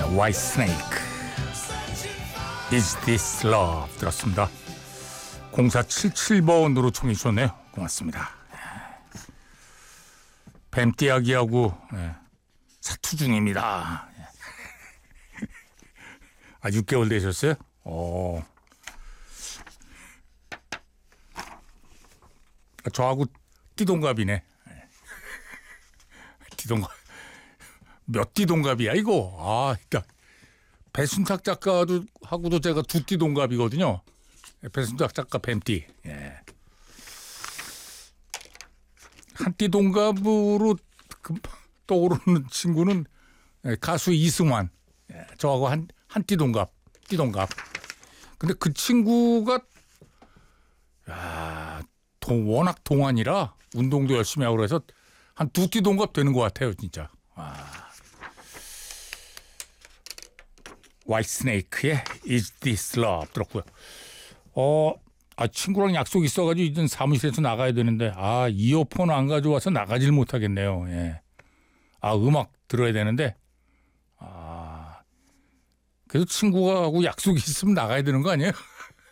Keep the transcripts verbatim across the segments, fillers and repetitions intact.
White Snake Is This Love 들었습니다. 공사칠칠 번으로 청해 주셨네요. 고맙습니다. 뱀띠아기하고 네, 사투 중입니다. 아, 육 개월 되셨어요? 어. 저하고 띠동갑이네. 띠동갑. 몇 띠동갑이야 이거. 아, 일단 배순탁 작가도 하고도 제가 두 띠동갑이거든요. 배순탁 작가 뱀띠. 예. 한 띠동갑으로 그, 떠오르는 친구는 가수 이승환. 예, 저하고 한, 한 띠동갑. 띠동갑. 근데 그 친구가 야, 동, 워낙 동안이라 운동도 열심히 하고 그래서 한 두 띠동갑 되는 것 같아요, 진짜. 아. 화이트스네이크의 Is This Love 들었고요. 어, 아, 친구랑 약속 있어가지고 이제 사무실에서 나가야 되는데 아, 이어폰 안 가져와서 나가질 못하겠네요. 예. 아, 음악 들어야 되는데 아, 그래도 친구가 하고 약속이 있으면 나가야 되는 거 아니에요?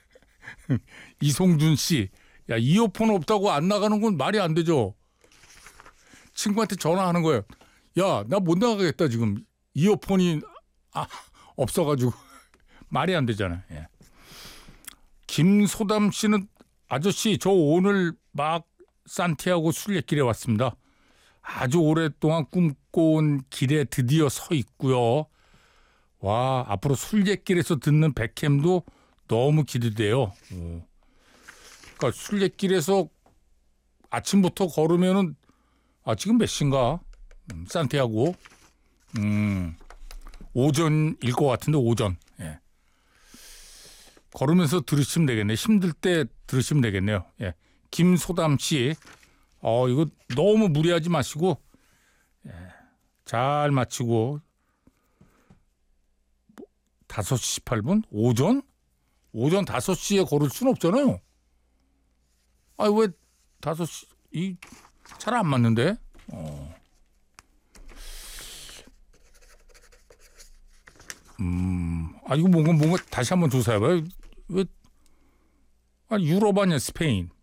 이송준 씨, 야, 이어폰 없다고 안 나가는 건 말이 안 되죠. 친구한테 전화하는 거예요. 야, 나 못 나가겠다 지금 이어폰이 아, 없어가지고 말이 안 되잖아요. 예. 김소담 씨는 아저씨 저 오늘 막 산티아고 순례길에 왔습니다. 아주 오랫동안 꿈꿔온 길에 드디어 서 있고요. 와, 앞으로 순례길에서 듣는 백캠도 너무 기대돼요. 오. 그러니까 순례길에서 아침부터 걸으면은 아, 지금 몇 시인가? 음, 산티아고. 음. 오전일 것 같은데 오전. 예. 걸으면서 들으시면 되겠네. 힘들 때 들으시면 되겠네요. 예. 김소담 씨, 어 이거 너무 무리하지 마시고 예. 잘 마치고 다섯 시 십팔 분 오전 오전 다섯 시에 걸을 수는 없잖아요. 아, 왜 다섯 시 이 잘 안 맞는데? 어. 음, 아, 이거 뭔가, 뭔가 다시 한번 조사해봐요. 왜, 아, 유럽 아니야, 스페인.